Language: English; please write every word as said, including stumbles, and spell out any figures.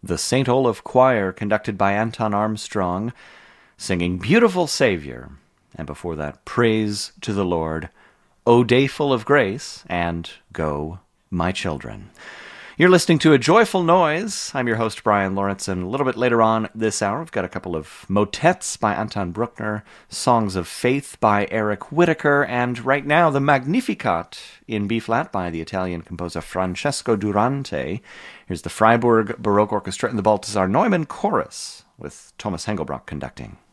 the Saint Olaf Choir, conducted by Anton Armstrong, singing Beautiful Savior. And before that, Praise to the Lord, O Day Full of Grace, and Go, My Children. You're listening to A Joyful Noise. I'm your host, Brian Lawrence, and a little bit later on this hour, we've got a couple of motets by Anton Bruckner, Songs of Faith by Eric Whitacre, and right now, the Magnificat in B-flat by the Italian composer Francesco Durante. Here's the Freiburg Baroque Orchestra and the Balthasar Neumann Chorus with Thomas Hengelbrock conducting.